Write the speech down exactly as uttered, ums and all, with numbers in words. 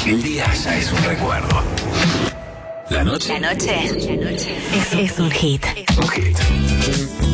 El día ya es un recuerdo. La noche. La noche. La noche. Es, es un hit. Un hit.